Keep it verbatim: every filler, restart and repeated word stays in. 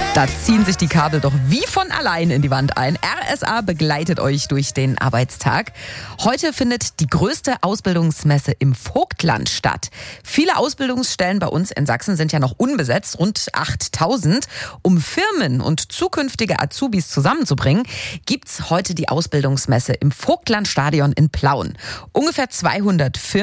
Da ziehen sich die Kabel doch wie von allein in die Wand ein. R S A begleitet euch durch den Arbeitstag. Heute findet die größte Ausbildungsmesse im Vogtland statt. Viele Ausbildungsstellen bei uns in Sachsen sind ja noch unbesetzt, rund achttausend. Um Firmen und zukünftige Azubis zusammenzubringen, gibt's heute die Ausbildungsmesse im Vogtlandstadion in Plauen. Ungefähr zweihundert Firmen